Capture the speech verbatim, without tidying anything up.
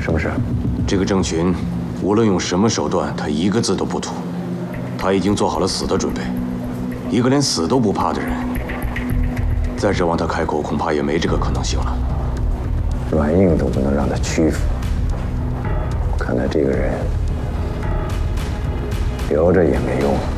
什么事？ 这个郑群，无论用什么手段，他一个字都不吐。他已经做好了死的准备。一个连死都不怕的人，再指望他开口，恐怕也没这个可能性了。 软硬都不能让他屈服。看来这个人留着也没用。